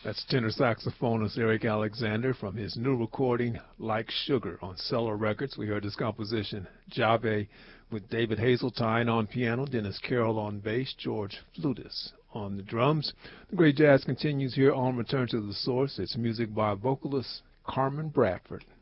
That's tenor saxophonist Eric Alexander from his new recording, Like Sugar, on Cellar Records. We heard his composition, Jave, with David Hazeltine on piano, Dennis Carroll on bass, George Flutis on the drums. The great jazz continues here on Return to the Source. It's music by vocalist Carmen Bradford.